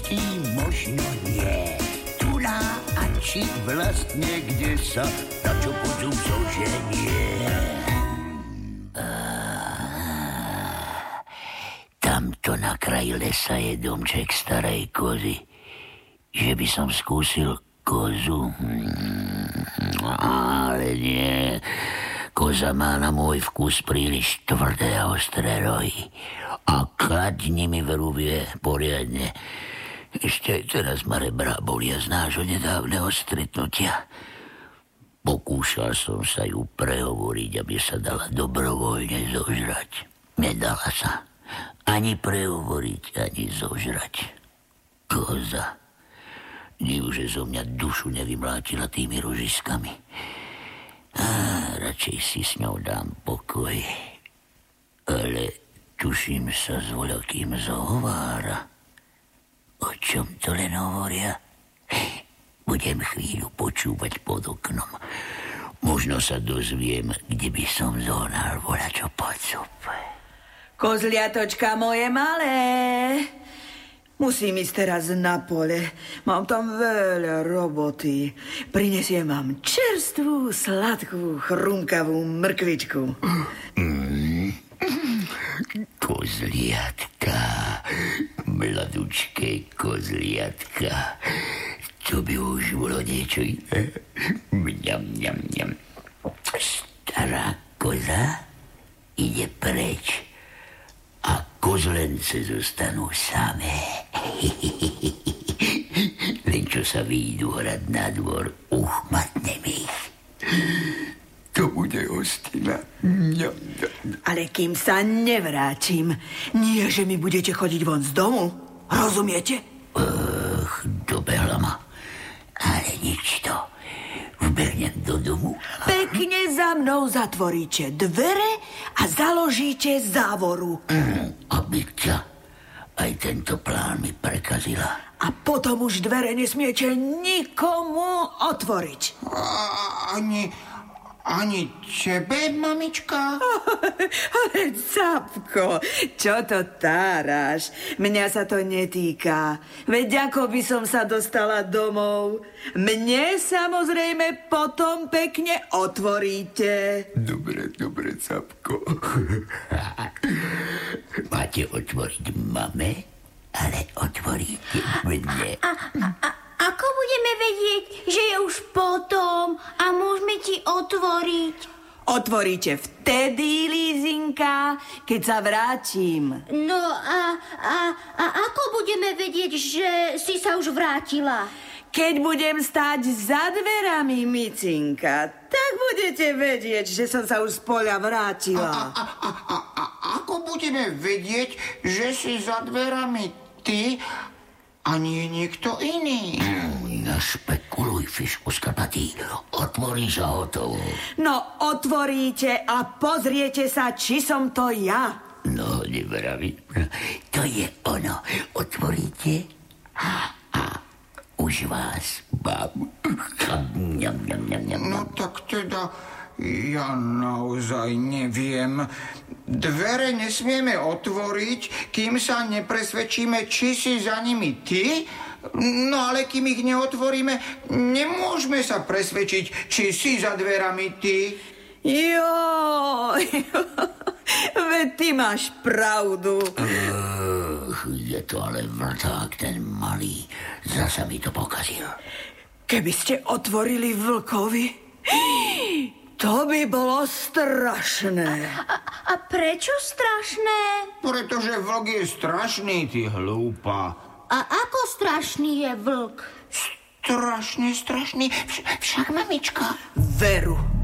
Naštěstí možno nie. Tuná a či vlastne kde sa na čo budú zoženie. Tamto na kraji lesa je domček starej kozy. Že by som skúsil kozu? Ale nie. Koza má na môj vkus príliš tvrdé a ostré rohy. A klať nimi veruje poriadne. Ešte aj teraz ma rebra bolia z nášho nedávneho stretnutia. Pokúšal som sa ju prehovoriť, aby sa dala dobrovoľne zožrať. Nedala sa. Ani prehovoriť, ani zožrať. Koza. Div, že zo mňa dušu nevymlátila tými ružiskami. Radšej si s ňou dám pokoj. Ale tuším sa s voľakým zhovára. O čom to len hovoria? Budem chvíľu počúvať pod oknom. Možno sa dozviem, kde by som zohnal voľačo pod zup. Kozliatočka moje malé, musím ísť teraz na pole. Mám tam veľa roboty. Prinesiem vám čerstvú, sladkú, chrumkavú mrkvičku. Kozliatka, mladučké kozliatka. To by už bolo niečo iné. Mňam, mňam, mňam. Stará koza ide preč a kozlence zostanú samé. Len čo sa výjdu hrať na dvor, uchmatnem ich. To bude hostina. Ale kým sa nevrátim, nie, že mi budete chodiť von z domu. Rozumiete? Dobehla ma. Ale nič to. Vbernem do domu. Pekne za mnou zatvoríte dvere a založíte závoru. Aby ťa aj tento plán mi prekazila. A potom už dvere nesmiete nikomu otvoriť. Ani tebe, mamička? Ale Capko, čo to táraš? Mňa sa to netýka. Veď ako by som sa dostala domov? Mne samozrejme potom pekne otvoríte. Dobre, Capko. Máte otvoriť mame, ale otvoríte mne. Ako budeme vedieť, že je už potom a môžeme ti otvoriť? Otvoríte vtedy, Lízinka, keď sa vrátim. No a ako budeme vedieť, že si sa už vrátila? Keď budem stáť za dverami, Micinka, tak budete vedieť, že som sa už z poľa vrátila. Ako budeme vedieť, že si za dverami ty a nie niekto iný? Našpekuluj, fišku skrpatý. Otvoríš a hotovo. No, otvoríte a pozriete sa, či som to ja. No, nevravím. To je ono. Otvoríte a už vás mám. No tak teda ja naozaj neviem. Dvere nesmieme otvoriť, kým sa nepresvedčíme, či si za nimi ty. No ale kým ich neotvoríme, nemôžeme sa presvedčiť, či si za dverami ty. Joj, veď ty máš pravdu. Je to ale vrták, ten malý. Zasa mi to pokazil. Keby ste otvorili vlkovi, to by bolo strašné. A prečo strašné? Pretože vlk je strašný, ty hlúpa. A ako strašný je vlk? Strašný. Však mamička. Veru.